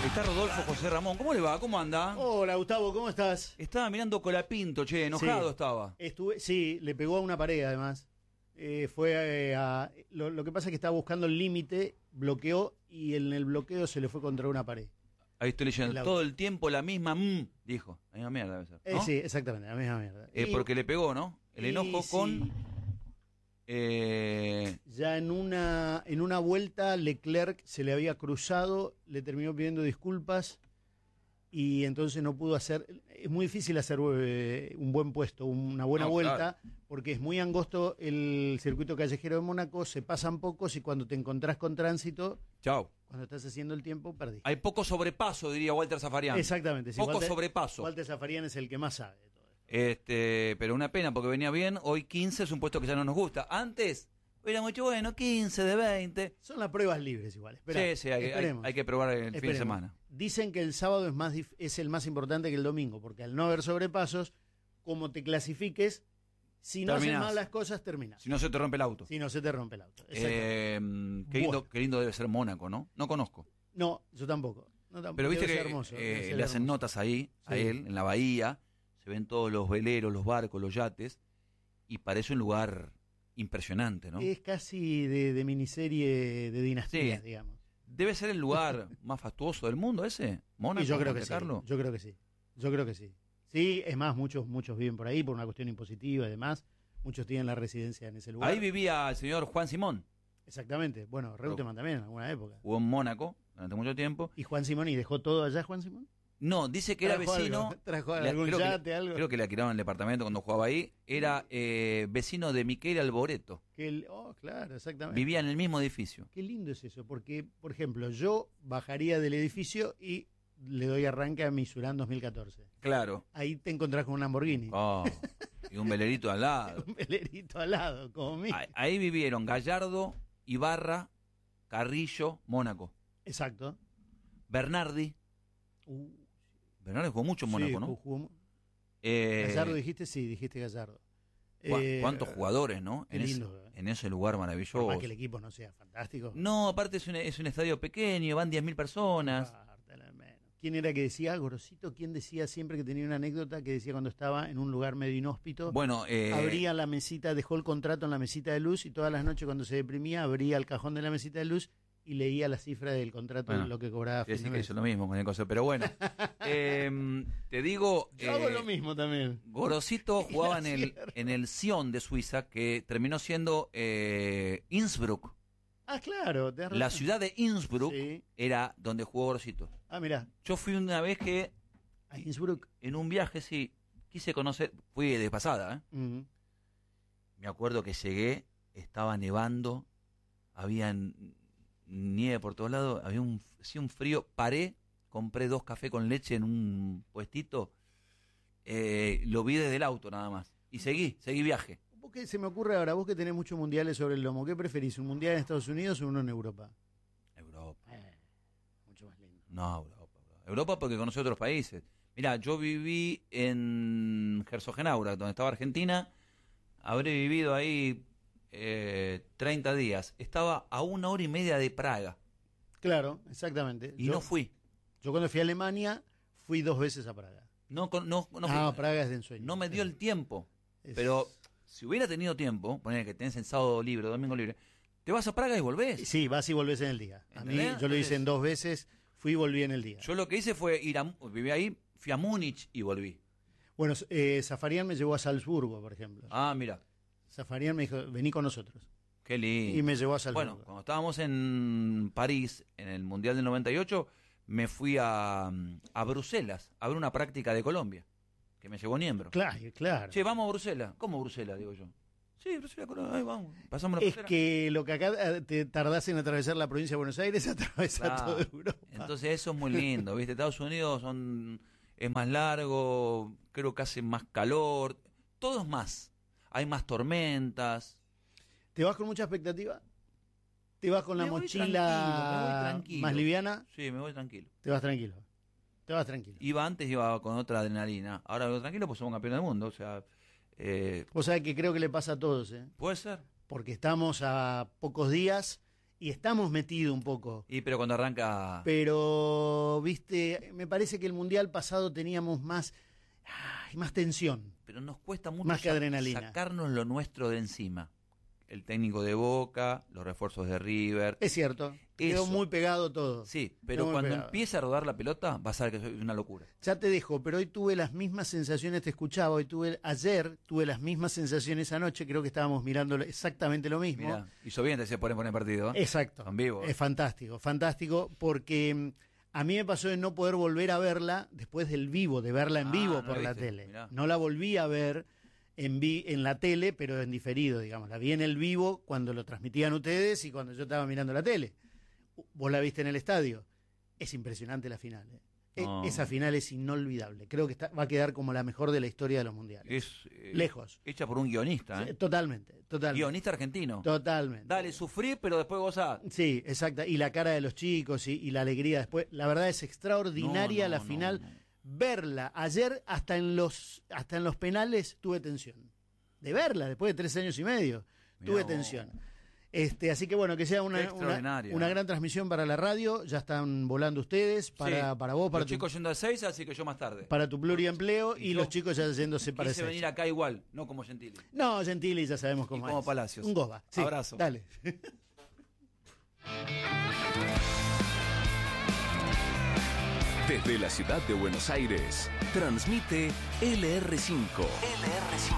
Está Rodolfo José Ramón. ¿Cómo le va? ¿Cómo anda? Hola, Gustavo, ¿cómo estás? Estaba mirando Colapinto, che, enojado Sí. estaba. Sí, le pegó a una pared además. Lo que pasa es que estaba buscando el límite, bloqueó y en el bloqueo se le fue contra una pared. Ahí estoy leyendo. Todo el tiempo la misma dijo. La misma mierda debe ser, ¿no? Sí, exactamente, la misma mierda. Porque le pegó, ¿no? El enojo con... Ya en una vuelta Leclerc se le había cruzado, le terminó pidiendo disculpas y entonces no pudo hacer. Es muy difícil hacer un buen puesto, una buena vuelta, claro, porque es muy angosto el circuito callejero de Mónaco, se pasan pocos y cuando te encontrás con tránsito, chao. Cuando estás haciendo el tiempo, perdí. Hay poco sobrepaso, diría Walter Zafarian. Exactamente. Sí, poco sobrepaso. Walter Zafarian es el que más sabe de todo esto. Pero una pena porque venía bien. Hoy 15 es un puesto que ya no nos gusta. Antes hubiéramos dicho, bueno, 15 de 20. Son las pruebas libres igual. Sí, hay que probar el fin de semana. Dicen que el sábado es el más importante que el domingo, porque al no haber sobrepasos, como te clasifiques, si no haces mal las cosas, terminas. Si no se te rompe el auto. Exacto. Qué lindo debe ser Mónaco, ¿no? No conozco. No, yo tampoco. Pero viste debe que ser hermoso, le hacen notas ahí, a él, en la bahía, se ven todos los veleros, los barcos, los yates, y parece un lugar impresionante, ¿no? Es casi de miniserie de dinastías, digamos. ¿Debe ser el lugar más fastuoso del mundo ese? ¿Mónaco? Yo creo que sí. Sí, es más, muchos viven por ahí por una cuestión impositiva y demás. Muchos tienen la residencia en ese lugar. Ahí vivía el señor Juan Simón. Exactamente. Bueno, Reutemann también en alguna época. Jugó en Mónaco durante mucho tiempo. ¿Y Juan Simón? ¿Y dejó todo allá Juan Simón? No, dice que era vecino. ¿Trajo algún yate, algo? Creo que le alquilaron el departamento cuando jugaba ahí. Era vecino de Miquel Alboreto. Claro, exactamente. Vivía en el mismo edificio. Qué lindo es eso, porque, por ejemplo, yo bajaría del edificio y le doy arranque a Misurán 2014. Claro. Ahí te encontrás con un Lamborghini. Y un velerito al lado. Un velerito al lado, como mí. Ahí vivieron Gallardo, Ibarra, Carrillo, Mónaco. Exacto. Bernardi. Bernardi jugó mucho en Mónaco, ¿no? Jugó. Gallardo dijiste, sí, dijiste Gallardo. ¿Cuántos jugadores, no? En ese lugar maravilloso. Para que el equipo no sea fantástico. No, aparte es un estadio pequeño, van 10.000 personas. ¿Quién era que decía? Gorosito, ¿quién decía siempre que tenía una anécdota que decía cuando estaba en un lugar medio inhóspito? Bueno, abría la mesita, dejó el contrato en la mesita de luz y todas las noches cuando se deprimía abría el cajón de la mesita de luz y leía la cifra del contrato, lo que cobraba. Sí, que hizo lo mismo con el cosa, pero bueno. Te digo... Yo hago lo mismo también. Gorosito jugaba en el Sion de Suiza, que terminó siendo Innsbruck. Claro. La ciudad de Innsbruck era donde jugó Gorosito. Mirá. Yo fui una vez que... ¿A Innsbruck? En un viaje, sí. Quise conocer... Fui de pasada, ¿eh? Me acuerdo que llegué, estaba nevando, había nieve por todos lados, había un frío. Paré, compré 2 cafés con leche en un puestito, lo vi desde el auto nada más. Y seguí viaje. ¿Qué se me ocurre ahora? Vos que tenés muchos mundiales sobre el lomo, ¿qué preferís? ¿Un mundial en Estados Unidos o uno en Europa? Europa. Mucho más lindo. No, Europa. Europa porque conocí otros países. Mirá, yo viví en Herzogenaurach, donde estaba Argentina. Habré vivido ahí 30 días. Estaba a 1 hora y media de Praga. Claro, exactamente. Y no fui. Yo cuando fui a Alemania, fui 2 veces a Praga. No fui. Praga es de ensueño. No me dio el tiempo. Pero... Si hubiera tenido tiempo, poner que tenés el sábado libre, domingo libre, te vas a Praga y volvés. Sí, vas y volvés en el día. A mí, yo lo hice en 2 veces, fui y volví en el día. Yo lo que hice fue viví ahí, fui a Múnich y volví. Bueno, Zafarian me llevó a Salzburgo, por ejemplo. Mira. Zafarian me dijo, vení con nosotros. Qué lindo. Y me llevó a Salzburgo. Bueno, cuando estábamos en París, en el Mundial del 98, me fui a Bruselas a ver una práctica de Colombia. Que me llevó Niembro. Claro. Che, vamos a Bruselas. ¿Cómo Bruselas, digo yo? Sí, Bruselas, ahí vamos. Pasamos la frontera. Es que lo que acá te tardás en atravesar la provincia de Buenos Aires, atravesar toda Europa. Entonces eso es muy lindo, ¿viste? Estados Unidos es más largo, creo que hace más calor, todo es más. Hay más tormentas. ¿Te vas con mucha expectativa? ¿Te vas con la mochila tranquilo. más liviana? Sí, me voy tranquilo. Te vas tranquilo. Iba con otra adrenalina. Ahora voy tranquilo, pues somos campeones del mundo. O sea, vos sabés que creo que le pasa a todos, ¿eh? Puede ser. Porque estamos a pocos días y estamos metidos un poco. Pero cuando arranca... Pero, viste, me parece que el Mundial pasado teníamos más tensión. Pero nos cuesta mucho más que adrenalina. Sacarnos lo nuestro de encima. El técnico de Boca, los refuerzos de River. Es cierto, quedó muy pegado todo. Sí, pero cuando empieza a rodar la pelota, vas a ver que es una locura. Ya te dejo, pero hoy tuve las mismas sensaciones, te escuchaba, ayer tuve las mismas sensaciones anoche, creo que estábamos mirando exactamente lo mismo. Mirá, hizo bien, se ponen poner partido. Exacto. En vivo. Es fantástico, porque a mí me pasó de no poder volver a verla después del vivo, de verla en vivo por la tele. Mirá. No la volví a ver en la tele, pero en diferido, digamos. La vi en el vivo cuando lo transmitían ustedes y cuando yo estaba mirando la tele. Vos la viste en el estadio. Es impresionante la final. Esa final es inolvidable. Creo que va a quedar como la mejor de la historia de los mundiales. Lejos. Hecha por un guionista. Sí, totalmente. Guionista argentino. Totalmente. Dale, sufrí, pero después gozá. Sí, exacto. Y la cara de los chicos y la alegría después. La verdad es extraordinaria la final. Verla ayer hasta en los penales tuve tensión. De verla después de 3 años y medio tuve tensión. Así que bueno, que sea una gran transmisión para la radio. Ya están volando ustedes para vos, para los chicos yendo a 6, así que yo más tarde. Para tu pluriempleo y los chicos ya yéndose para 6. Venir acá igual, no como Gentili. No, Gentili ya sabemos cómo es. Como Palacios. Un goba. Sí, abrazo. Dale. Desde la ciudad de Buenos Aires, transmite LR5. LR5.